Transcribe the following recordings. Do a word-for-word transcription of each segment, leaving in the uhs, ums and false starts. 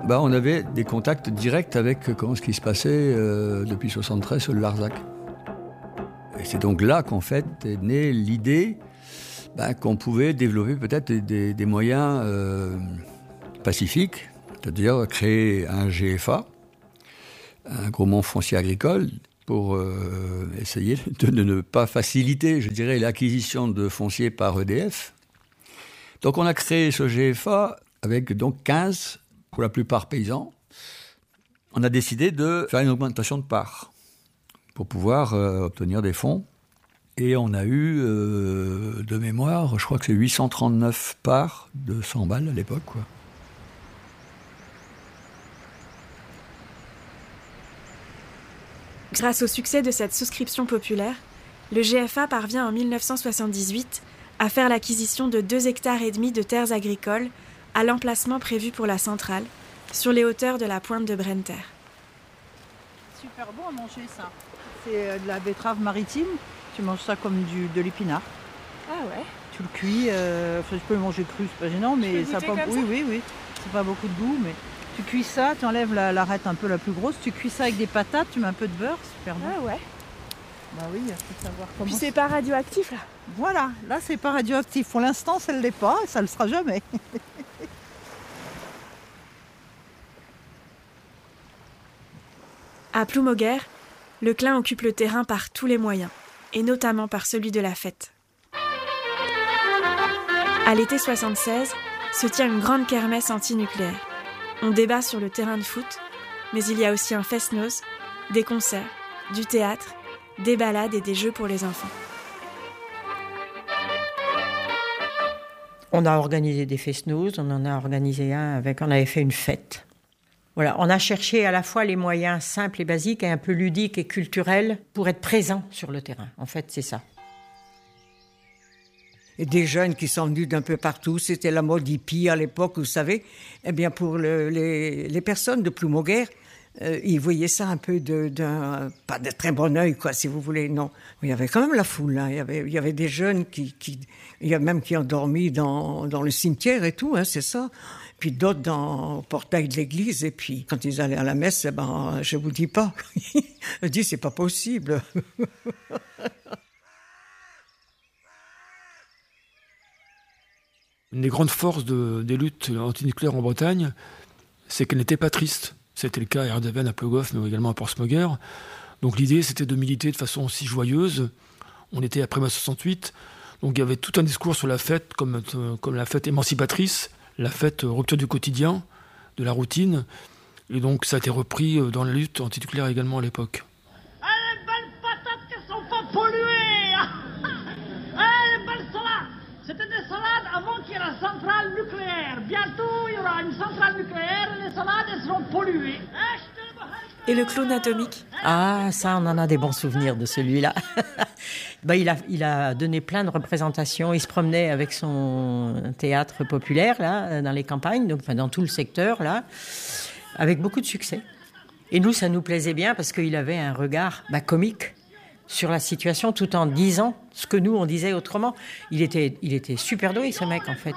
bah, on avait des contacts directs avec comment, ce qui se passait euh, depuis soixante-treize sur le Larzac. Et c'est donc là qu'en fait est née l'idée bah, qu'on pouvait développer peut-être des, des, des moyens euh, pacifiques, c'est-à-dire créer un G F A, un groupement foncier agricole, pour euh, essayer de, de ne pas faciliter, je dirais, l'acquisition de foncier par E D F. Donc on a créé ce G F A avec donc quinze, pour la plupart paysans. On a décidé de faire une augmentation de parts pour pouvoir euh, obtenir des fonds. Et on a eu, euh, de mémoire, je crois que c'est huit cent trente-neuf parts de cent balles à l'époque, quoi. Grâce au succès de cette souscription populaire, le G F A parvient en dix-neuf cent soixante-dix-huit à faire l'acquisition de deux hectares et demi de terres agricoles à l'emplacement prévu pour la centrale, sur les hauteurs de la pointe de Brenter. Super bon à manger ça. C'est de la betterave maritime. Tu manges ça comme du, de l'épinard. Ah ouais. Tu le cuis. Euh, enfin, je peux le manger cru, c'est pas gênant, mais ça a pas. Oui, ça oui, oui. C'est pas beaucoup de goût, mais tu cuis ça. Tu enlèves la, l'arête un peu la plus grosse. Tu cuis ça avec des patates. Tu mets un peu de beurre, super bon. Ah ouais. Bah oui, il faut savoir comment. Puis c'est pas radioactif là. Voilà, là c'est pas radioactif. Pour l'instant, ça ne l'est pas et ça le sera jamais. À Ploumoguer, le Clin occupe le terrain par tous les moyens, et notamment par celui de la fête. À l'été soixante-seize, se tient une grande kermesse anti-nucléaire. On débat sur le terrain de foot, mais il y a aussi un fest-noz, des concerts, du théâtre, des balades et des jeux pour les enfants. On a organisé des fest-noz, on en a organisé un avec, on avait fait une fête. Voilà, on a cherché à la fois les moyens simples et basiques et un peu ludiques et culturels pour être présents sur le terrain. En fait, c'est ça. Et des jeunes qui sont venus d'un peu partout, c'était la mode hippie à l'époque, vous savez. Eh bien, pour le, les, les personnes de Ploumoguer, euh, ils voyaient ça un peu de, d'un, pas de très bon œil, quoi, si vous voulez, non. Il y avait quand même la foule, hein. il, y avait, il y avait des jeunes qui, qui, il y a même qui ont dormi dans, dans le cimetière et tout, hein, c'est ça. Puis d'autres dans, au portail de l'église, et puis quand ils allaient à la messe, eh ben, je vous dis pas. Je dis, c'est pas possible. Une des grandes forces de, des luttes antinucléaires en Bretagne, c'est qu'elles n'étaient pas tristes. C'était le cas à Erdeven, à Plogoff, mais également à Portsmouguer. Donc l'idée, c'était de militer de façon aussi joyeuse. On était après mai soixante-huit, donc il y avait tout un discours sur la fête comme, comme la fête émancipatrice, la fête rupture du quotidien, de la routine. Et donc ça a été repris dans la lutte antinucléaire également à l'époque. Ah, les belles patates qui sont pas polluées. Ah, les belles salades. C'était des salades avant qu'il y ait la centrale nucléaire. Bientôt, il y aura une centrale nucléaire et les salades, elles seront polluées. Et le clown atomique ? Ah, ça, on en a des bons souvenirs de celui-là. ben, il a, il a donné plein de représentations. Il se promenait avec son théâtre populaire, là, dans les campagnes, donc, enfin, dans tout le secteur, là, avec beaucoup de succès. Et nous, ça nous plaisait bien parce qu'il avait un regard bah, comique sur la situation, tout en disant ce que nous, on disait autrement. Il était, il était super doué, ce mec, en fait.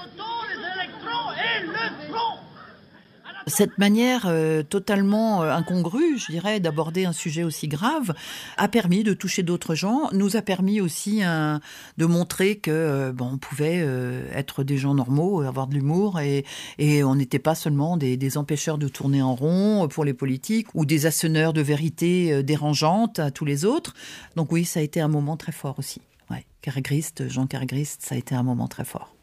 Cette manière euh, totalement euh, incongrue, je dirais, d'aborder un sujet aussi grave, a permis de toucher d'autres gens, nous a permis aussi hein, de montrer que euh, bon, on pouvait euh, être des gens normaux, avoir de l'humour, et, et on n'était pas seulement des, des empêcheurs de tourner en rond pour les politiques ou des asseneurs de vérité euh, dérangeantes à tous les autres. Donc oui, ça a été un moment très fort aussi. Ouais. Carré-Christ, Jean Carré-Christ, ça a été un moment très fort.